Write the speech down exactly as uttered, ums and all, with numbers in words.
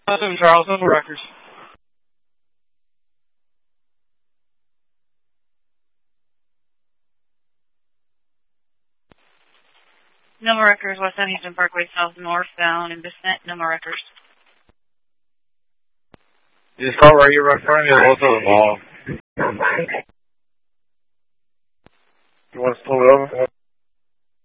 Seven Charles, no records. No more records, West Huntington Parkway South northbound in Bissett, no more records. You just call where you're referring to both of them all. You want us to pull it over?